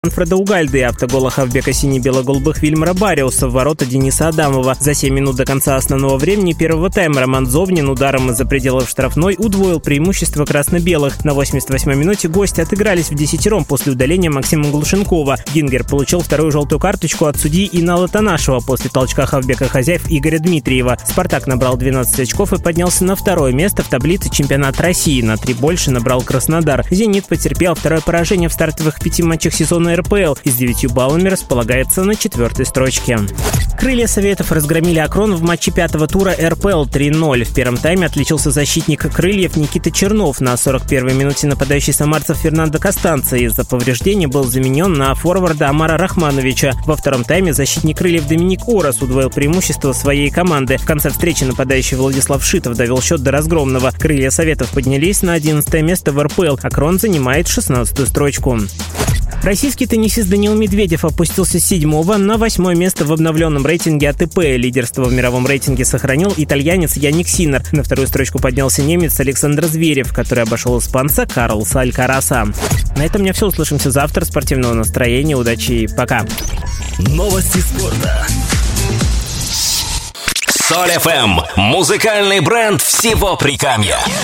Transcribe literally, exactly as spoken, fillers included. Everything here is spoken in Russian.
Манфреда Угальды и автогола хавбека сине-бело-голубых Вильмара Бариуса в ворота Дениса Адамова. За семь минут до конца основного времени первого тайма Роман Зобнин ударом из-за пределов штрафной удвоил преимущество красно-белых. На восемьдесят восьмой минуте гости отыгрались в десятером после удаления Максима Глушенкова. Гингер получил вторую желтую карточку от судьи Инала Танашева после толчка хавбека хозяев Игоря Дмитриева. «Спартак» набрал двенадцать очков и поднялся на второе место в таблице чемпионата России. На три больше набрал Краснодар. «Зенит» потерпел второе поражение в стартовых пяти матчах сезона эр пэ эл и с девятью баллами располагается на четвертой строчке. «Крылья Советов» разгромили «Акрон» в матче пятого тура эр пэ эл три ноль. В первом тайме отличился защитник «Крыльев» Никита Чернов. На сорок первой минуте нападающий самарцев Фернандо Костанца из-за повреждений был заменен на форварда Амара Рахмановича. Во втором тайме защитник «Крыльев» Доминик Орос удвоил преимущество своей команды. В конце встречи нападающий Владислав Шитов довел счет до разгромного. «Крылья Советов» поднялись на одиннадцатое место в эр пэ эл. «Акрон» занимает шестнадцатую строчку. Российский теннисист Даниил Медведев опустился с седьмого на восьмое место в обновленном рейтинге а тэ пэ. Лидерство в мировом рейтинге сохранил итальянец Яник Синнер. На вторую строчку поднялся немец Александр Зверев, который обошел испанца Карлоса Алькараса. На этом у меня все. Услышимся завтра. Спортивного настроения, удачи и пока. Новости спорта. Соль эф эм. Музыкальный бренд всего Прикамья.